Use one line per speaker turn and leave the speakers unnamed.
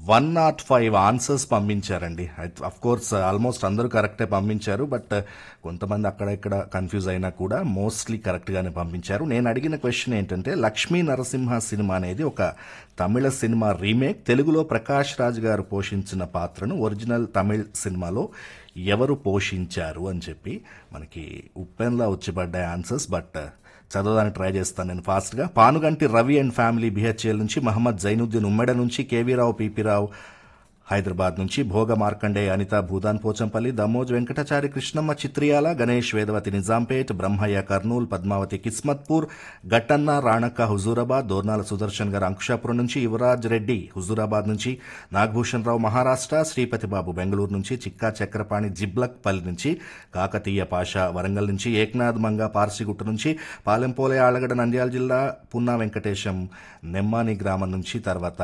105 answers పంపించారండి. Of course almost అందరూ కరెక్టే పంపించారు. బట్ కొంతమంది అక్కడ ఇక్కడ కన్ఫ్యూజ్ అయినా కూడా మోస్ట్లీ కరెక్ట్గానే పంపించారు. నేను అడిగిన క్వశ్చన్ ఏంటంటే, లక్ష్మీ నరసింహ సినిమా అనేది ఒక తమిళ సినిమా రీమేక్. తెలుగులో ప్రకాష్ రాజ్ గారు పోషించిన పాత్రను ఒరిజినల్ తమిళ్ సినిమాలో ఎవరు పోషించారు అని చెప్పి మనకి ఉప్పెన్లా వచ్చిపడ్డాయి ఆన్సర్స్. బట్ చదవడానికి ట్రై చేస్తాను నేను ఫాస్ట్గా. Panuganti Ravi and family BHEL నుంచి, మహమ్మద్ జైనుద్దీన్ ఉమ్మెడ నుంచి, కేవీ రావు పీపీ రావు హైదరాబాద్ నుంచి, భోగ మార్కండేయ అనిత భూదాన్ పోచంపల్లి, దమోజ్ వెంకటాచారి కృష్ణమ్మ చిత్రియాల, గణేష్ వేదవతి నిజాంపేట్, బ్రహ్మయ్య కర్నూల్, పద్మావతి కిస్మత్పూర్, గట్టన్న రాణక్క హుజూరాబాద్, దోర్నాల సుదర్శన్ గారు అంకుషాపురం నుంచి, యువరాజ్ రెడ్డి హుజూరాబాద్ నుంచి, నాగభూషణ్ రావు మహారాష్ట్ర, శ్రీపతి బాబు బెంగళూరు నుంచి, చిక్కా చక్రపాణి జిబ్లక్పల్లి నుంచి, కాకతీయ పాషా వరంగల్ నుంచి, ఏక్నాథ్ మంగ పార్సిగుట్ట నుంచి, పాలెంపోలే ఆళ్లగడ్డ నంద్యాల జిల్లా, పున్నా వెంకటేశం నెమ్మాని గ్రామం నుంచి, తర్వాత